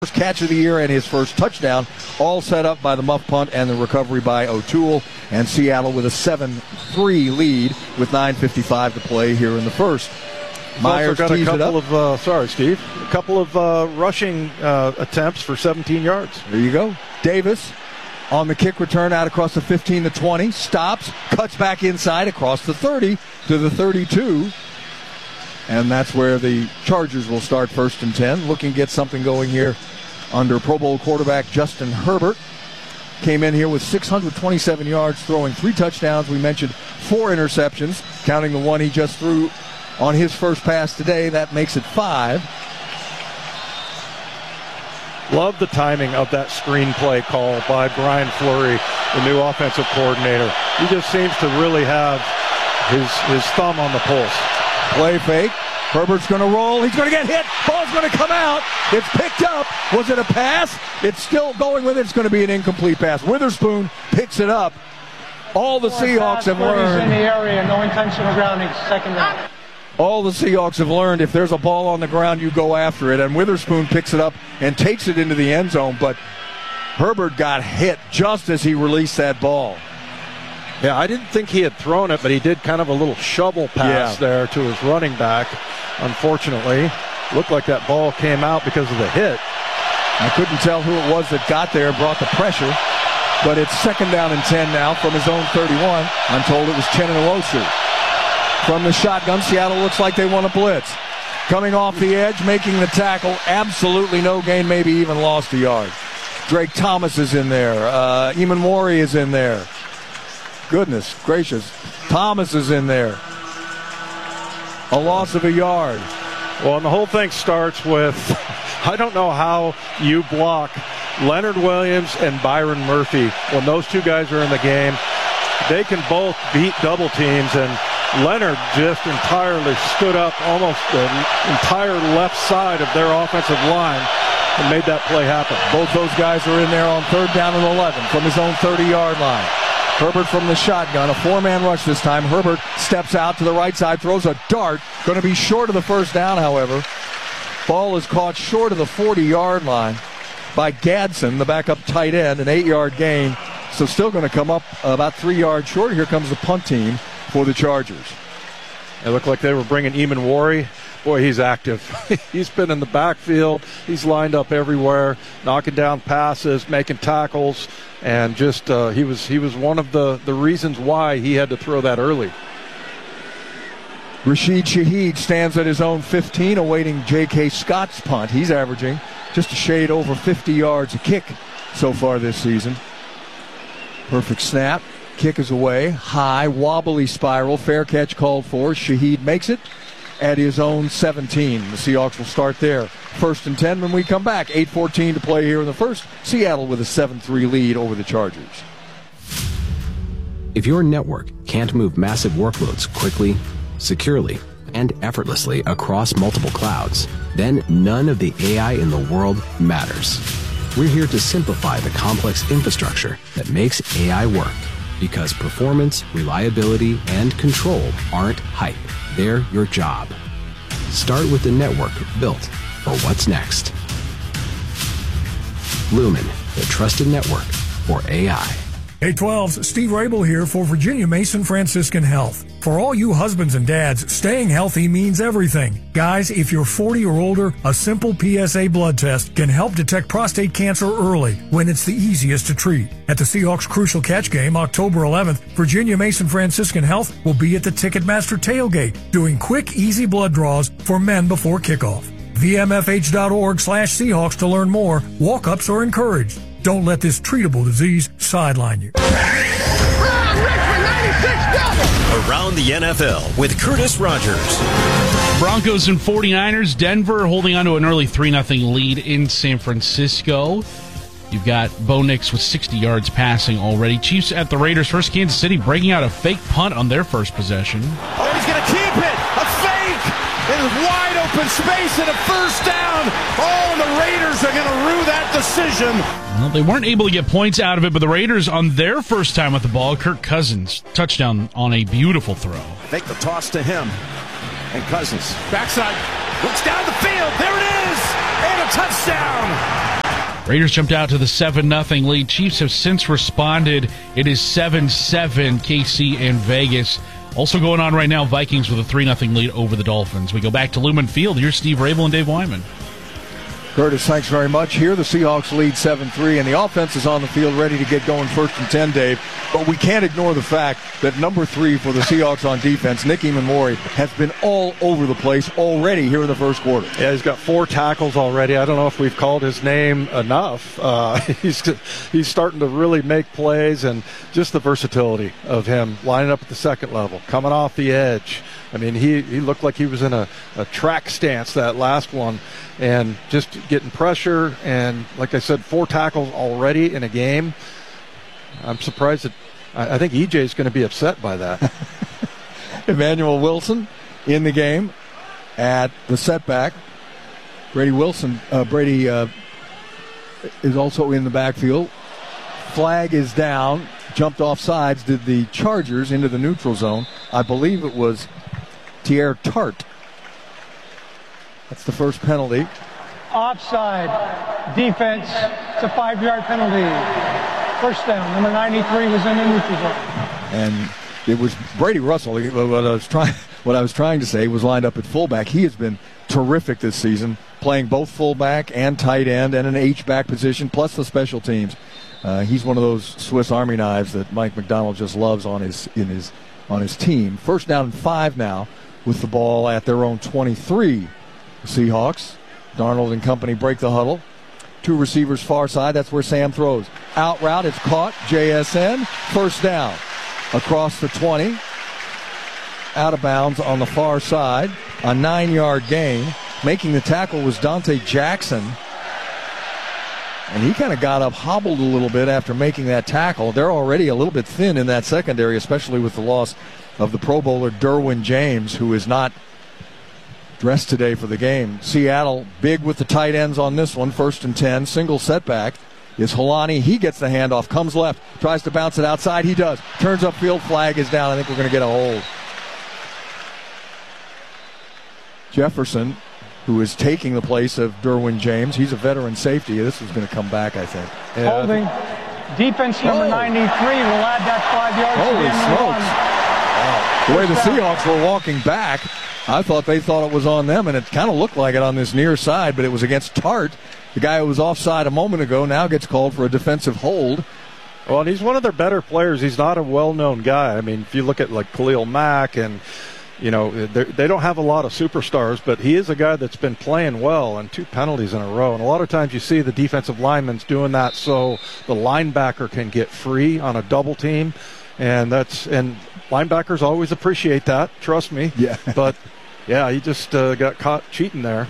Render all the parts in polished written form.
First catch of the year and his first touchdown, all set up by the muff punt and the recovery by O'Toole, and Seattle with a 7-3 lead with 9:55 to play here in the first. Myers got a couple of a couple of rushing attempts for 17 yards. There you go. Davis on the kick return out across the 15 to 20, stops, cuts back inside across the 30 to the 32. And that's where the Chargers will start 1st and 10, looking to get something going here under Pro Bowl quarterback Justin Herbert. Came in here with 627 yards, throwing 3 touchdowns. We mentioned 4 interceptions, counting the one he just threw on his first pass today. That makes it 5. Love the timing of that screenplay call by Brian Fleury, the new offensive coordinator. He just seems to really have his thumb on the pulse. Play fake. Herbert's going to roll. He's going to get hit. Ball's going to come out. It's picked up. Was it a pass? It's still going with it. It's going to be an incomplete pass. Witherspoon picks it up. All the Seahawks have learned. In the area, no intentional grounding, second down. All the Seahawks have learned if there's a ball on the ground, you go after it. And Witherspoon picks it up and takes it into the end zone. But Herbert got hit just as he released that ball. Yeah, I didn't think he had thrown it, but he did kind of a little shovel pass there to his running back. Unfortunately, looked like that ball came out because of the hit. I couldn't tell who it was that got there and brought the pressure, but it's 2nd down and 10 now from his own 31. I'm told it was Chen and Nwosu. From the shotgun, Seattle looks like they want to blitz. Coming off the edge, making the tackle, absolutely no gain, maybe even lost a yard. Drake Thomas is in there. Eamon Warry is in there. Goodness gracious. Thomas is in there. A loss of a yard. Well, and the whole thing starts with, I don't know how you block Leonard Williams and Byron Murphy when those two guys are in the game. They can both beat double teams, and Leonard just entirely stood up almost the entire left side of their offensive line and made that play happen. Both those guys are in there on 3rd down and 11 from his own 30-yard line. Herbert from the shotgun, a 4-man rush this time. Herbert steps out to the right side, throws a dart. Going to be short of the 1st down, however. Ball is caught short of the 40-yard line by Gadsden, the backup tight end, an 8-yard gain. So still going to come up about 3 yards short. Here comes the punt team for the Chargers. It looked like they were bringing Eamon Warry. Boy, he's active. He's been in the backfield. He's lined up everywhere, knocking down passes, making tackles, and just he was one of the reasons why he had to throw that early. Rashid Shaheed stands at his own 15, awaiting J.K. Scott's punt. He's averaging just a shade over 50 yards a kick so far this season. Perfect snap. Kick is away. High, wobbly spiral. Fair catch called for. Shaheed makes it at his own 17. The Seahawks will start there. 1st and 10 when we come back. 8:14 to play here in the first. Seattle with a 7-3 lead over the Chargers. If your network can't move massive workloads quickly, securely, and effortlessly across multiple clouds, then none of the AI in the world matters. We're here to simplify the complex infrastructure that makes AI work, because performance, reliability, and control aren't hype. They're your job. Start with the network built for what's next. Lumen, the trusted network for AI. 812's Steve Rabel here for Virginia Mason Franciscan Health. For all you husbands and dads, staying healthy means everything. Guys, if you're 40 or older, a simple PSA blood test can help detect prostate cancer early when it's the easiest to treat. At the Seahawks Crucial Catch Game, October 11th, Virginia Mason Franciscan Health will be at the Ticketmaster tailgate doing quick, easy blood draws for men before kickoff. VMFH.org/Seahawks to learn more. Walk-ups are encouraged. Don't let this treatable disease sideline you. Around the NFL with Curtis Rogers. Broncos and 49ers. Denver holding on to an early 3-0 lead in San Francisco. You've got Bo Nix with 60 yards passing already. Chiefs at the Raiders. First, Kansas City breaking out a fake punt on their first possession. Oh, he's going to keep it. A fake. It is wide open space and a 1st down. Oh, and the Raiders are going to rue that decision. Well, they weren't able to get points out of it, but the Raiders on their first time with the ball, Kirk Cousins, touchdown on a beautiful throw. Make the toss to him. And Cousins, backside, looks down the field. There it is. And a touchdown. Raiders jumped out to the 7-0 lead. Chiefs have since responded. It is 7-7, KC and Vegas. Also going on right now, Vikings with a 3-0 lead over the Dolphins. We go back to Lumen Field. Here's Steve Rabel and Dave Wyman. Curtis, thanks very much. Here, the Seahawks lead 7-3, and the offense is on the field ready to get going 1st and 10, Dave. But we can't ignore the fact that number 3 for the Seahawks on defense, Nick Emmanwori, has been all over the place already here in the first quarter. Yeah, he's got 4 tackles already. I don't know if we've called his name enough. He's starting to really make plays, and just the versatility of him lining up at the second level, coming off the edge. I mean, he looked like he was in a track stance, that last one, and just getting pressure. And like I said, 4 tackles already in a game. I'm surprised that I think EJ is going to be upset by that. Emmanuel Wilson in the game at the setback. Brady is also in the backfield. Flag is down. Jumped off sides. Did the Chargers into the neutral zone. I believe it was Teair Tart. That's the first penalty. Offside. Defense. It's a 5-yard penalty. First down. Number 93 was in the neutral zone. And it was Brady Russell. What I was trying to say was lined up at fullback. He has been terrific this season, playing both fullback and tight end and an H-back position, plus the special teams. He's one of those Swiss Army knives that Mike McDonald just loves on his team. First down and 5 now with the ball at their own 23. The Seahawks, Darnold and company break the huddle. 2 receivers far side. That's where Sam throws. Out route. It's caught. JSN. First down. Across the 20. Out of bounds on the far side. A 9-yard gain. Making the tackle was Dante Jackson. And he kind of got up, hobbled a little bit after making that tackle. They're already a little bit thin in that secondary, especially with the loss of the Pro Bowler Derwin James, who is not dressed today for the game. Seattle big with the tight ends on this one. 1st and 10. Single setback is Holani. He gets the handoff, comes left, tries to bounce it outside. He does. Turns upfield. Flag is down. I think we're going to get a hold. Jefferson, who is taking the place of Derwin James. He's a veteran safety. This is going to come back, I think. Yeah. Holding. Defense number 93 will add that 5 yards. Holy smokes. Wow. The way the Seahawks were walking back, I thought they thought it was on them, and it kind of looked like it on this near side, but it was against Tart. The guy who was offside a moment ago now gets called for a defensive hold. Well, and he's one of their better players. He's not a well-known guy. I mean, if you look at like Khalil Mack and they don't have a lot of superstars, but he is a guy that's been playing well, and 2 penalties in a row. And a lot of times you see the defensive linemen doing that so the linebacker can get free on a double team, and linebackers always appreciate that. Trust me. Yeah. But yeah, he just got caught cheating there.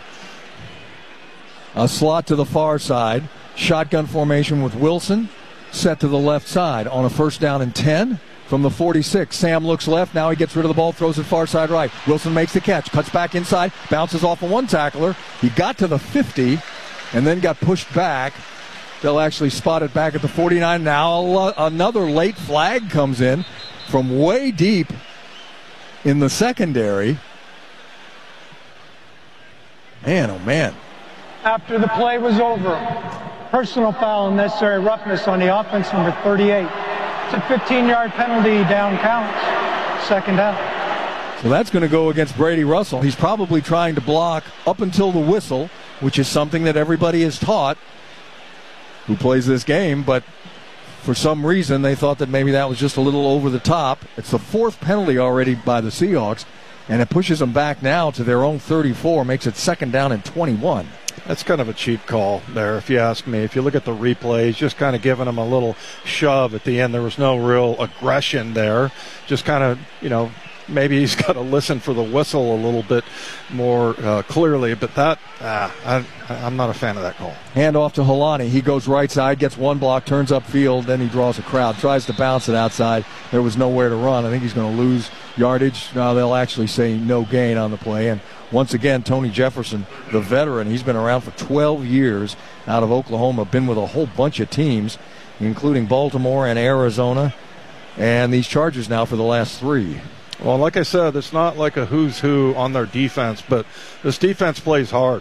A slot to the far side. Shotgun formation with Wilson set to the left side on a 1st down and 10. From the 46, Sam looks left. Now he gets rid of the ball, throws it far side right. Wilson makes the catch, cuts back inside, bounces off of one tackler. He got to the 50 and then got pushed back. They'll actually spot it back at the 49. Now another late flag comes in from way deep in the secondary. Man, oh man. After the play was over, personal foul and necessary roughness on the offense, number 38. It's a 15-yard penalty, down counts. 2nd down. So that's going to go against Brady Russell. He's probably trying to block up until the whistle, which is something that everybody is taught who plays this game, but for some reason they thought that maybe that was just a little over the top. It's the 4th penalty already by the Seahawks, and it pushes them back now to their own 34, makes it 2nd down and 21. That's kind of a cheap call there, if you ask me. If you look at the replays, just kind of giving them a little shove at the end. There was no real aggression there. Just kind of, maybe he's got to listen for the whistle a little bit more clearly. But that, I'm not a fan of that call. Hand off to Holani. He goes right side, gets one block, turns upfield, then he draws a crowd, tries to bounce it outside. There was nowhere to run. I think he's going to lose yardage. Now they'll actually say no gain on the play. And once again, Tony Jefferson, the veteran, he's been around for 12 years out of Oklahoma, been with a whole bunch of teams, including Baltimore and Arizona, and these Chargers now for the last 3. Well, like I said, it's not like a who's who on their defense, but this defense plays hard.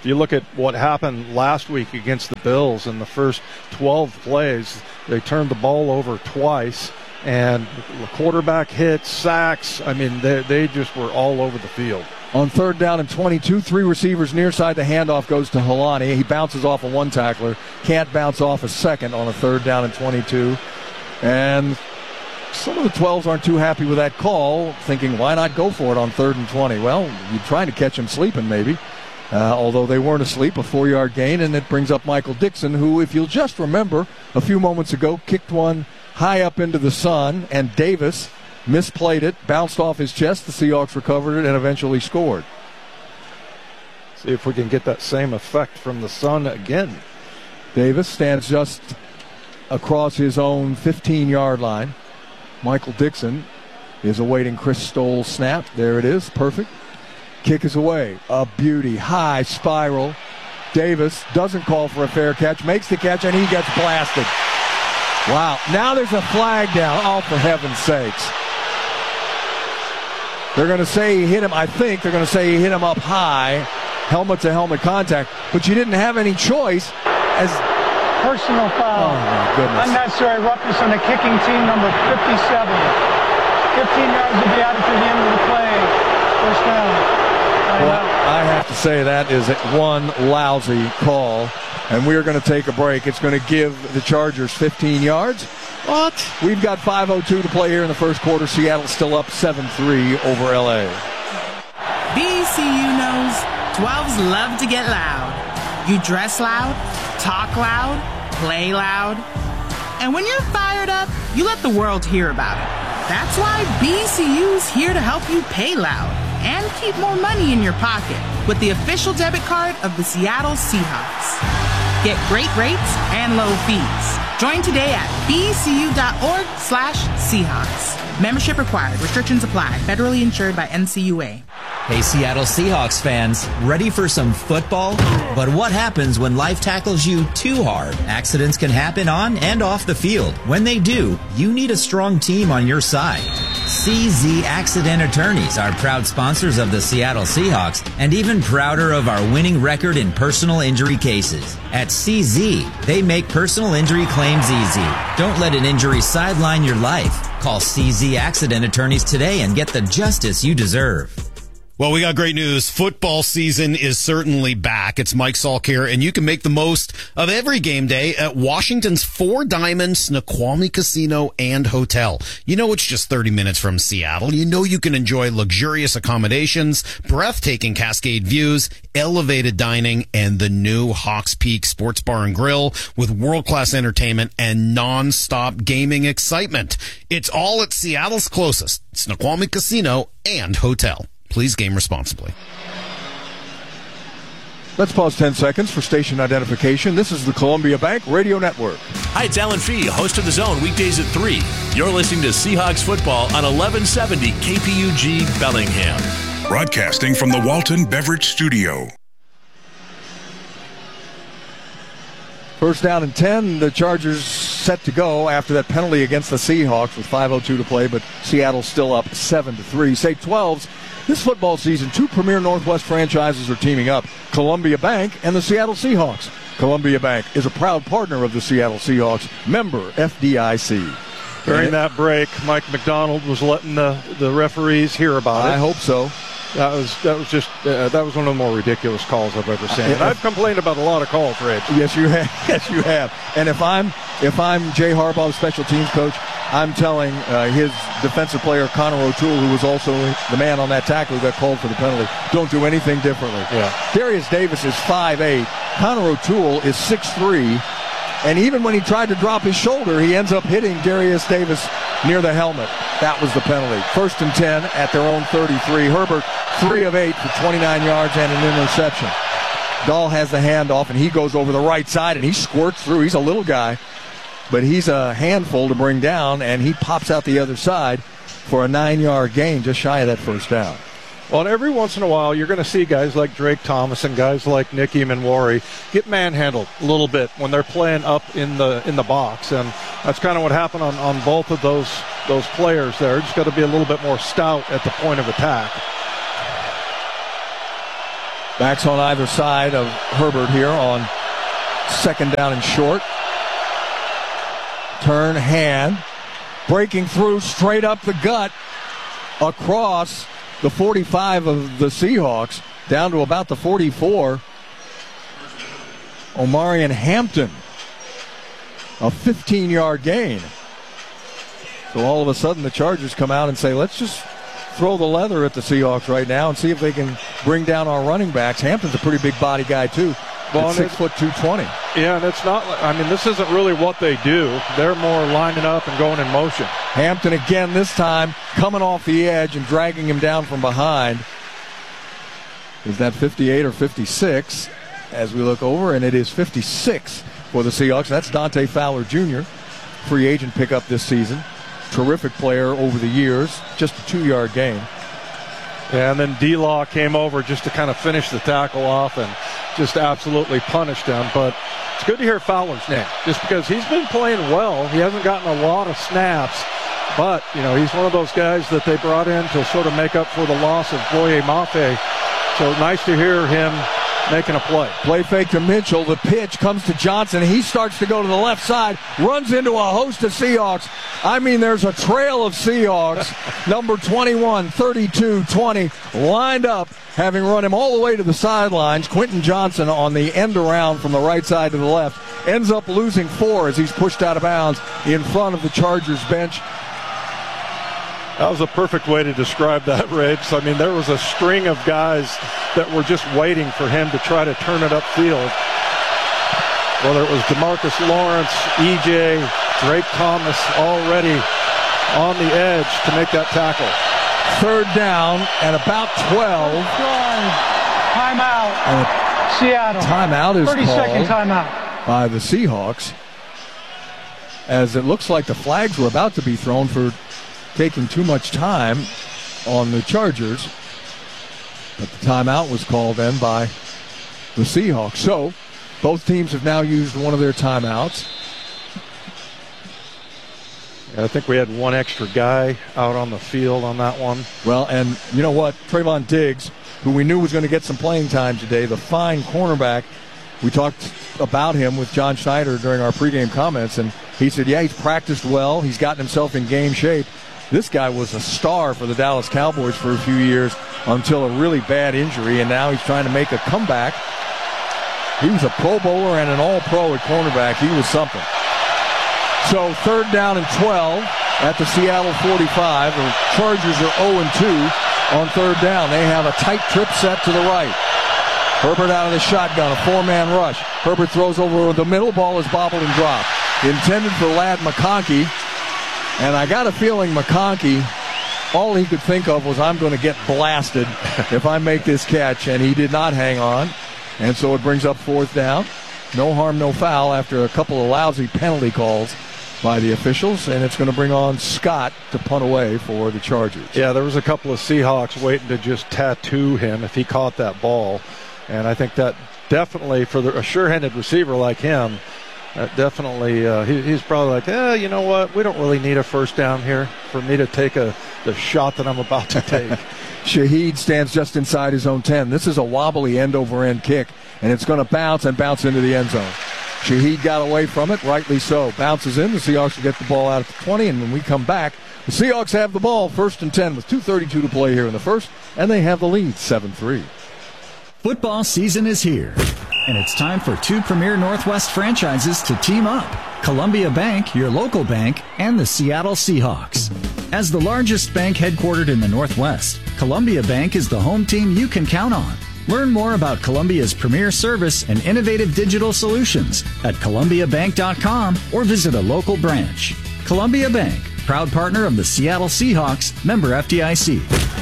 If you look at what happened last week against the Bills in the first 12 plays, they turned the ball over twice, and quarterback hits, sacks. I mean, they just were all over the field. On 3rd down and 22, 3 receivers near side. The handoff goes to Helani. He bounces off of one tackler. Can't bounce off a second on a 3rd down and 22. And some of the 12s aren't too happy with that call, thinking, why not go for it on 3rd and 20? Well, you're trying to catch him sleeping maybe. Although they weren't asleep, a 4-yard gain, and it brings up Michael Dixon, who, if you'll just remember, a few moments ago, kicked one high up into the sun, and Davis misplayed it, bounced off his chest. The Seahawks recovered it and eventually scored. See if we can get that same effect from the sun again. Davis stands just across his own 15-yard line. Michael Dixon is awaiting Chris Stoll's snap. There it is. Perfect. Kick is away. A beauty. High spiral. Davis doesn't call for a fair catch, makes the catch, and he gets blasted. Wow. Now there's a flag down. Oh, for heaven's sakes. They're going to say he hit him. I think they're going to say he hit him up high. Helmet-to-helmet contact. But you didn't have any choice as... Personal foul. Oh, my goodness. Unnecessary roughness on the kicking team, number 57. 15 yards will be added to the end of the play. First down. Well, I have to say that is one lousy call, and we're going to take a break. It's going to give the Chargers 15 yards. What? We've got 5:02 to play here in the first quarter. Seattle's still up 7-3 over L.A. BCU knows 12s love to get loud. You dress loud, talk loud, play loud. And when you're fired up, you let the world hear about it. That's why BCU's here to help you pay loud and keep more money in your pocket with the official debit card of the Seattle Seahawks. Get great rates and low fees. Join today at bcu.org/Seahawks. Membership required. Restrictions apply. Federally insured by NCUA. Hey, Seattle Seahawks fans, ready for some football? But what happens when life tackles you too hard? Accidents can happen on and off the field. When they do, you need a strong team on your side. CZ Accident Attorneys are proud sponsors of the Seattle Seahawks and even prouder of our winning record in personal injury cases. At CZ, they make personal injury claims easy. Don't let an injury sideline your life. Call CZ Accident Attorneys today and get the justice you deserve. Well, we got great news. Football season is certainly back. It's Mike Salk here, and you can make the most of every game day at Washington's Four Diamond Snoqualmie Casino and Hotel. You know it's just 30 minutes from Seattle. You know you can enjoy luxurious accommodations, breathtaking Cascade views, elevated dining, and the new Hawks Peak Sports Bar and Grill with world-class entertainment and non-stop gaming excitement. It's all at Seattle's closest, Snoqualmie Casino and Hotel. Please game responsibly. Let's pause 10 seconds for station identification. This is the Columbia Bank Radio Network. Hi, it's Alan Fee, host of The Zone, weekdays at 3. You're listening to Seahawks football on 1170 KPUG Bellingham. Broadcasting from the Walton Beverage Studio. First down and 10. The Chargers set to go after that penalty against the Seahawks with 5:02 to play, but Seattle's still up 7-3. Say 12s. This football season, two premier Northwest franchises are teaming up, Columbia Bank and the Seattle Seahawks. Columbia Bank is a proud partner of the Seattle Seahawks, member FDIC. During that break, Mike McDonald was letting the referees hear about it. I hope so. That was one of the more ridiculous calls I've ever seen. And I've complained about a lot of calls, Rich. Yes, you have. Yes, you have. And if I'm Jay Harbaugh, special teams coach, I'm telling his defensive player Connor O'Toole, who was also the man on that tackle who got called for the penalty, don't do anything differently. Yeah. Darius Davis is 5'8". Connor O'Toole is 6'3". And even when he tried to drop his shoulder, he ends up hitting Darius Davis near the helmet. That was the penalty. First and 10 at their own 33. Herbert, 3 of 8 for 29 yards and an interception. Dahl has the handoff, and he goes over the right side, and he squirts through. He's a little guy, but he's a handful to bring down, and he pops out the other side for a 9-yard gain, just shy of that first down. Well, every once in a while, you're going to see guys like Drake Thomas and guys like Nick Eamon-Wari get manhandled a little bit when they're playing up in the box, and that's kind of what happened on both of those players there. Just got to be a little bit more stout at the point of attack. Backs on either side of Herbert here on second down and short. Turn, hand. Breaking through straight up the gut across the 45 of the Seahawks down to about the 44. Omarion Hampton. A 15-yard gain. So all of a sudden the Chargers come out and say, let's just throw the leather at the Seahawks right now and see if they can bring down our running backs. Hampton's a pretty big body guy, too. Well, 6 foot 220. Yeah, and it's not, I mean, this isn't really what they do. They're more lining up and going in motion. Hampton again this time coming off the edge and dragging him down from behind. Is that 58 or 56 as we look over? And it is 56 for the Seahawks. That's Dante Fowler Jr., free agent pickup this season. Terrific player over the years. Just a 2-yard gain. Yeah, and then D-Law came over just to kind of finish the tackle off and just absolutely punished him. But it's good to hear Fowler's name just because he's been playing well. He hasn't gotten a lot of snaps, but, you know, he's one of those guys that they brought in to sort of make up for the loss of Boye Mafe. So nice to hear him making a play. Play fake to Mitchell. The pitch comes to Johnson. He starts to go to the left side, runs into a host of Seahawks. I mean, there's a trail of Seahawks. Number 21, 32, 20, lined up, having run him all the way to the sidelines. Quentin Johnson on the end around from the right side to the left. Ends up losing 4 as he's pushed out of bounds in front of the Chargers bench. That was a perfect way to describe that, Rich. I mean, there was a string of guys that were just waiting for him to try to turn it upfield. Whether it was DeMarcus Lawrence, EJ, Drake Thomas already on the edge to make that tackle. Third down and about 12. Timeout. Seattle. Timeout is 30-second called timeout by the Seahawks, as it looks like the flags were about to be thrown for taking too much time on the Chargers. But the timeout was called then by the Seahawks. So both teams have now used one of their timeouts. I think we had one extra guy out on the field on that one. Well, and you know what? Trayvon Diggs, who we knew was going to get some playing time today, the fine cornerback. We talked about him with John Schneider during our pregame comments, and he said, yeah, he's practiced well. He's gotten himself in game shape. This guy was a star for the Dallas Cowboys for a few years until a really bad injury, and now he's trying to make a comeback. He was a Pro Bowler and an All-Pro at cornerback. He was something. So third down and 12 at the Seattle 45. The Chargers are 0-2 on third down. They have a tight trip set to the right. Herbert out of the shotgun, a 4-man rush. Herbert throws over the middle. Ball is bobbled and dropped. Intended for Ladd McConkey. And I got a feeling McConkey, all he could think of was, I'm going to get blasted if I make this catch. And he did not hang on. And so it brings up fourth down. No harm, no foul after a couple of lousy penalty calls by the officials. And it's going to bring on Scott to punt away for the Chargers. Yeah, there was a couple of Seahawks waiting to just tattoo him if he caught that ball. And I think that definitely, for a sure-handed receiver like him, definitely, he's probably like, you know what? We don't really need a first down here for me to take the shot that I'm about to take. Shaheed stands just inside his own 10. This is a wobbly end-over-end kick, and it's going to bounce into the end zone. Shaheed got away from it, rightly so. Bounces in. The Seahawks will get the ball out at the 20, and when we come back, the Seahawks have the ball, 1st and 10 with 2:32 to play here in the first, and they have the lead, 7-3. Football season is here, and it's time for 2 premier Northwest franchises to team up. Columbia Bank, your local bank, and the Seattle Seahawks. As the largest bank headquartered in the Northwest, Columbia Bank is the home team you can count on. Learn more about Columbia's premier service and innovative digital solutions at columbiabank.com or visit a local branch. Columbia Bank, proud partner of the Seattle Seahawks, member FDIC.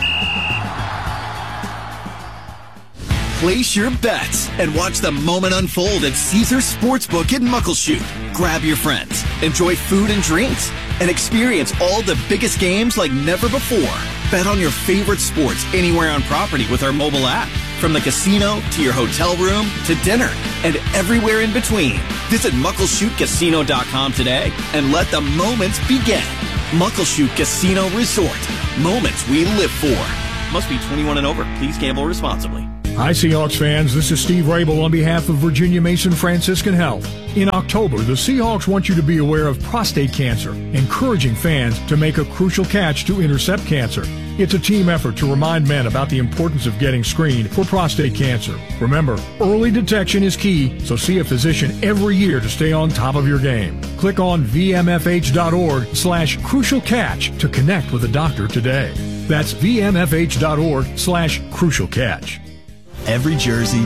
Place your bets and watch the moment unfold at Caesars Sportsbook in Muckleshoot. Grab your friends, enjoy food and drinks, and experience all the biggest games like never before. Bet on your favorite sports anywhere on property with our mobile app. From the casino to your hotel room to dinner and everywhere in between. Visit MuckleshootCasino.com today and let the moments begin. Muckleshoot Casino Resort. Moments we live for. Must be 21 and over. Please gamble responsibly. Hi, Seahawks fans. This is Steve Rabel on behalf of Virginia Mason Franciscan Health. In October, the Seahawks want you to be aware of prostate cancer, encouraging fans to make a crucial catch to intercept cancer. It's a team effort to remind men about the importance of getting screened for prostate cancer. Remember, early detection is key, so see a physician every year to stay on top of your game. Click on vmfh.org/crucial catch to connect with a doctor today. That's vmfh.org/crucial catch. Every jersey,